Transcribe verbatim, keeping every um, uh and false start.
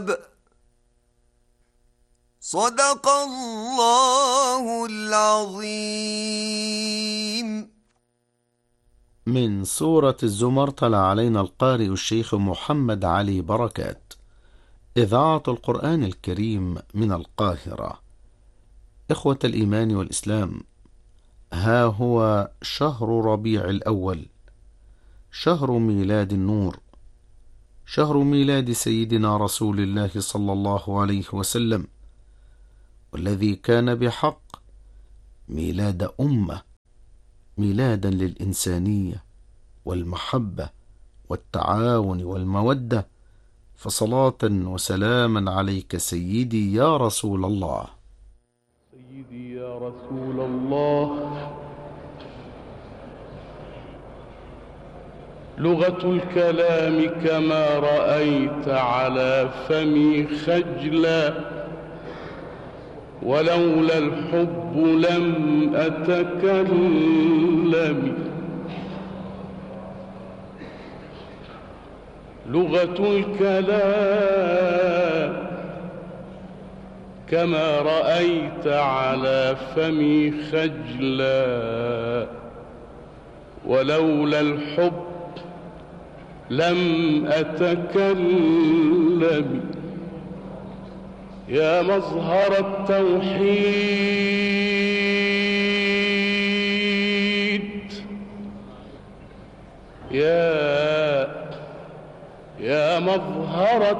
صدق الله العظيم. من سورة الزمر طلع علينا القارئ الشيخ محمد علي بركات، إذاعة القرآن الكريم من القاهرة. إخوة الإيمان والإسلام، ها هو شهر ربيع الأول، شهر ميلاد النور، شهر ميلاد سيدنا رسول الله صلى الله عليه وسلم، والذي كان بحق ميلاد أمة، ميلادا للإنسانية والمحبة والتعاون والمودة. فصلاة وسلاما عليك سيدي يا رسول الله. سيدي يا رسول الله، لغة الكلام كما رأيت على فمي خجلا، ولولا الحب لم أتكلم. لغة الكلام كما رأيت على فمي خجلا، ولولا الحب لم أتكلم. يا مظهر التوحيد، يا يا مظهر